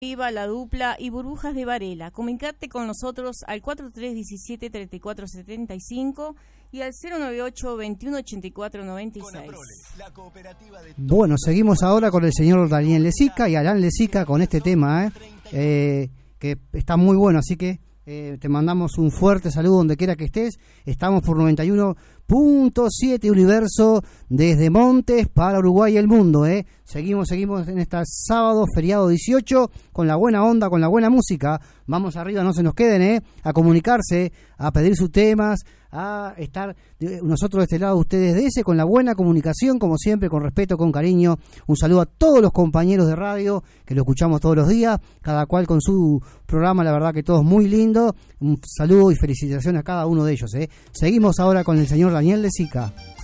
Viva la dupla y Burbujas de Varela. Comunicate con nosotros al 4317-3475 y al 098-2184-96. Bueno, seguimos ahora con el señor Daniel Lezica y Alan Lezica con este tema, que está muy bueno, así que te mandamos un fuerte saludo donde quiera que estés. Estamos por 91.7 Universo desde Montes para Uruguay y el mundo. Seguimos en este sábado, feriado 18, con la buena onda, con la buena música. Vamos arriba, no se nos queden, a comunicarse, a pedir sus temas, a estar nosotros de este lado, ustedes de ese, con la buena comunicación, como siempre, con respeto, con cariño. Un saludo a todos los compañeros de radio que lo escuchamos todos los días, cada cual con su programa, la verdad que todo es muy lindo. Un saludo y felicitaciones a cada uno de ellos. Seguimos ahora con el señor Daniel Lezica.